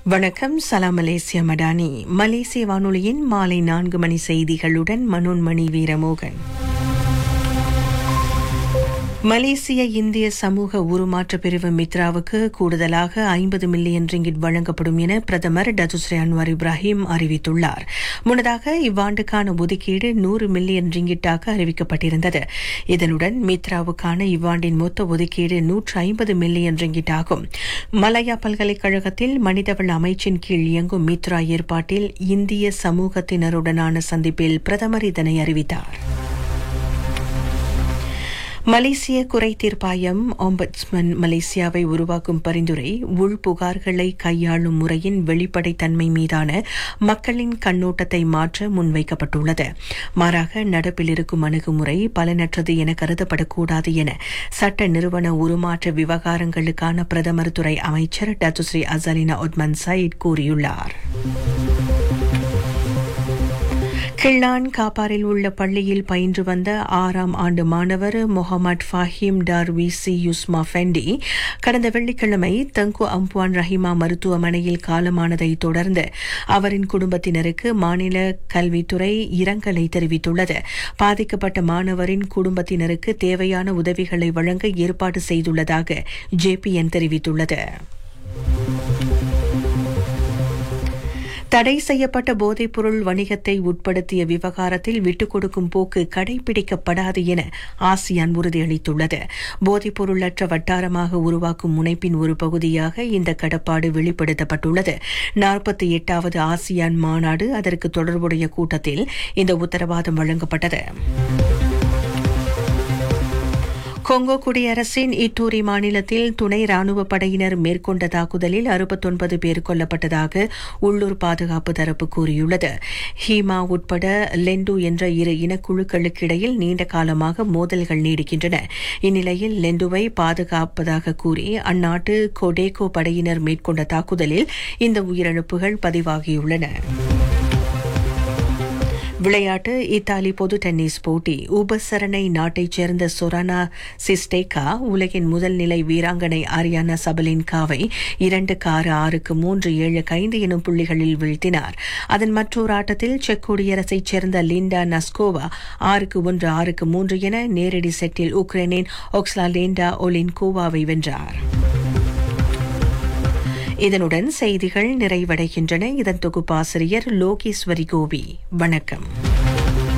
வணக்கம். சலாம் மலேசியா மடானி. மலேசிய வானொலியின் மாலை 4 மணி செய்திகளுடன் மனோன்மணி வீரமோகன். மலேசிய இந்திய சமூக உருமாற்ற பிரிவு மித்ராவுக்கு கூடுதலாக 50 மில்லியன் ரிங்கிட் வழங்கப்படும் என பிரதமர் டத்துஸ்ரீ அன்வார் இப்ராஹிம் அறிவித்துள்ளார். முன்னதாக இவ்வாண்டுக்கான ஒதுக்கீடு 100 மில்லியன் ரிங்கிட்டாக அறிவிக்கப்பட்டிருந்தது. இதனுடன் மித்ராவுக்கான இவ்வாண்டின் மொத்த ஒதுக்கீடு 150 மில்லியன் ரிங்கிட் ஆகும். மலாயா பல்கலைக்கழகத்தில் மனிதவள அமைச்சின் கீழ் இயங்கும் மித்ரா ஏற்பாட்டில் இந்திய சமூகத்தினருடனான சந்திப்பில் பிரதமர் இதனை அறிவித்தார். மலேசிய குறை தீர்ப்பாயம் ஓம்பட்ஸ்மன் மலேசியாவை உருவாக்கும் பரிந்துரை உள்புகார்களை கையாளும் முறையின் வெளிப்படைத்தன்மை மீதான மக்களின் கண்ணோட்டத்தை மாற்ற முன்வைக்கப்பட்டுள்ளது. மாறாக நடப்பில் இருக்கும் அணுகுமுறை பலனற்றது என கருதப்படக்கூடாது என சட்ட நிறுவன உருமாற்ற விவகாரங்களுக்கான பிரதமர் துறை அமைச்சர் டத்துஸ்ரீ அசாலினா ஒத்மன் சயிட் கூறியுள்ளார். கிள்ளான் காப்பாரில் உள்ள பள்ளியில் பயின்று வந்த 6ஆம் ஆண்டு மாணவர் முகமது ஃபாஹிம் டார்விசி யுஸ்மா ஃபெண்டி கடந்த வெள்ளிக்கிழமை தங்கு அம்புவான் ரஹிமா மருத்துவமனையில் காலமானதை தொடர்ந்து அவரின் குடும்பத்தினருக்கு மாநில கல்வித்துறை இரங்கலை தெரிவித்துள்ளது. பாதிக்கப்பட்ட மாணவரின் குடும்பத்தினருக்கு தேவையான உதவிகளை வழங்க ஏற்பாடு செய்துள்ளதாக JPN தெரிவித்துள்ளது. தடை செய்யப்பட்ட போதைப்பொருள் வணிகத்தை உட்படுத்திய விவகாரத்தில் விட்டுக் கொடுக்கும் போக்கு கடைபிடிக்கப்படாது என ஆசியான் உறுதியளித்துள்ளது. போதைப்பொருளற்ற வட்டாரமாக உருவாக்கும் முனைப்பின் ஒரு பகுதியாக இந்த கடப்பாடு வெளிப்படுத்தப்பட்டுள்ளது. 48வது ஆசியான் மாநாடு அதற்கு தொடர்புடைய கூட்டத்தில் இந்த உத்தரவாதம் வழங்கப்பட்டது. கொங்கோ குடியரசின் இட்டூரி மாநிலத்தில் துணை ராணுவ படையினர் மேற்கொண்ட தாக்குதலில் 69 பேர் கொல்லப்பட்டதாக உள்ளூர் பாதுகாப்பு தரப்பு கூறியுள்ளது. ஹீமா உட்பட லெண்டு என்ற இரு இனக்குழுக்களுக்கிடையில் நீண்ட காலமாக மோதல்கள் நீடிக்கின்றன. இந்நிலையில் லெண்டுவை பாதுகாப்பதாக கூறி அந்நாட்டு கொடேகோ படையினர் மேற்கொண்ட தாக்குதலில் இந்த உயிரிழப்புகள் பதிவாகியுள்ளன. விளையாட்டு. இத்தாலி பொது டென்னிஸ் போட்டி. உபசரணை நாட்டைச் சேர்ந்த சொரானா சிஸ்டேகா உலகின் முதல் நிலை வீராங்கனை ஆரியானா சபலின்காவை 2-6, 6-3, 7-5 எனும் புள்ளிகளில் வீழ்த்தினார். அதன் மற்றொரு ஆட்டத்தில் செக் குடியரசைச் சேர்ந்த லிண்டா நஸ்கோவா 6-1, 6-3 என நேரடி செட்டில் உக்ரைனின் ஒக்ஸ்லாலேண்டா ஒலின்கோவாவை வென்றார். இதனுடன் செய்திகள் நிறைவடைகின்றன. இதன் தொகுப்பாசிரியர் லோகேஸ்வரி கோபி. வணக்கம்.